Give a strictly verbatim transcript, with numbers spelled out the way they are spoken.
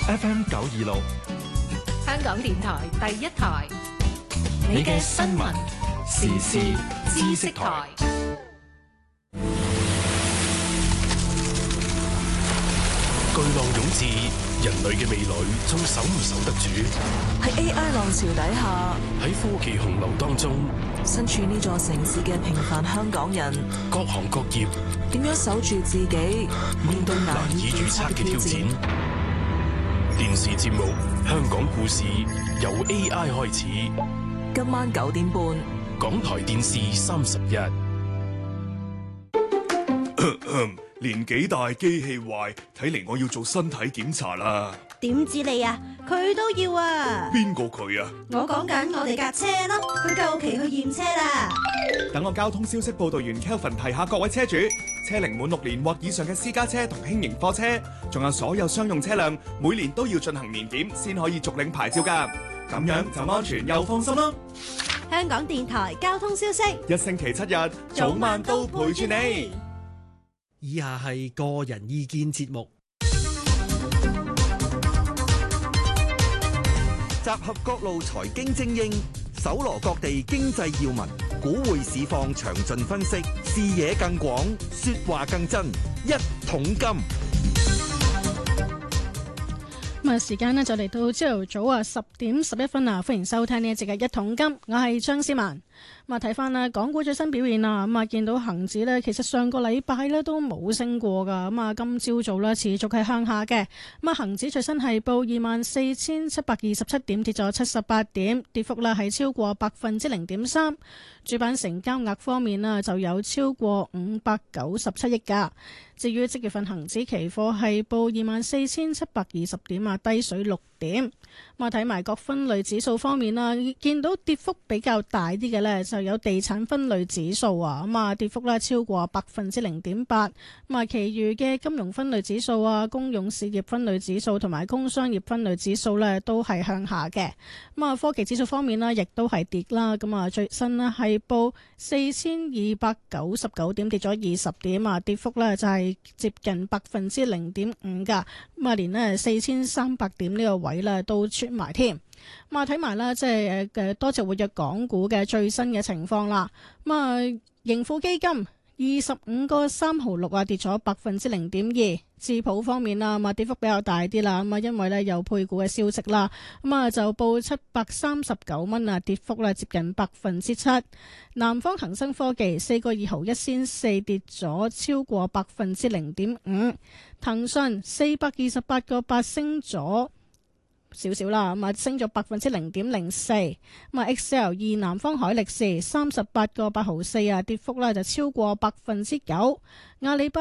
F M 九二六， 香港電台第一台， 你嘅新聞時事知識台。 巨浪湧至，人類嘅未來仲守唔守得住？ 喺 A I 浪潮底下， 喺科技洪流當中， 身處呢座城市嘅平凡香港人， 各行各業點樣守住自己，面對難以預測嘅挑戰？ 電視節目《香港故事》由 A I 開始， 今晚九點半， 港台電視三十一。 年紀大機器壞，睇嚟我要做身體檢查啦。 點知你啊？佢都要啊！ 邊個佢啊？ 我講緊我哋架車咯，佢夠期去驗車啦。 等我交通消息報道員 Kelvin 提下各位車主，車齡滿六年或以上嘅私家車同輕型貨車，仲有所有商用車輛，每年都要進行年檢先可以續領牌照㗎。咁樣就安全又放心咯。 香港電台交通消息， 一星期七日，早晚都陪住你。 以下係個人意見節目， 集合各路財經精英，搜羅各地經濟要聞，股匯市況詳盡分析，視野更廣，說話更真，一桶金。 咁啊，時間呢就嚟到朝頭早啊十點十一分啊，歡迎收聽呢一節嘅一桶金，我係張思文。咁啊，睇翻啦，港股最新表現啊，咁啊，見到恒指呢，其實上個禮拜呢都冇升過噶，咁啊，今朝早呢持續係向下嘅。咁啊，恒指最新係報二萬四千七百二十七點，跌咗七十八點，跌幅呢係超過百分之零點三。主板成交額方面呢，就有超過五百九十七億噶。至於即月份恒指期貨係報二萬四千七百二十點啊，低水六點。咁啊，睇埋各分類指數方面啦，見到跌幅比較大啲嘅呢，就有地產分類指數啊，咁啊跌幅呢超過百分之零點八。咁啊，其餘嘅金融分類指數啊、公用事業分類指數同埋工商業分類指數呢，都係向下嘅。咁啊，科技指數方面呢，亦都係跌啦。咁啊，最新呢係報四千二百九十九點，跌咗二十點啊，跌幅呢就係接近百分之零點五噶。咁啊，連呢四千三百點呢個位呢都出埋添。咁啊，睇埋啦，即係誒多隻活躍港股嘅最新嘅情況啦。咁啊，盈富基金二十五個三毫六啊，跌咗百分之零點二。智普方面啦，咁啊跌幅比較大啲啦。咁啊，因為咧有配股嘅消息啦，咁啊就報七百三十九蚊啊，跌幅咧接近百分之七。南方恒生科技四個二毫一仙四，跌咗超過百分之零點五。騰訊四百二十八個八升咗少少啦，咁啊升咗百分之零點零四。咁啊 X L 二南方海力士三十八個八毫四啊，跌幅咧就超過百分之九。阿里巴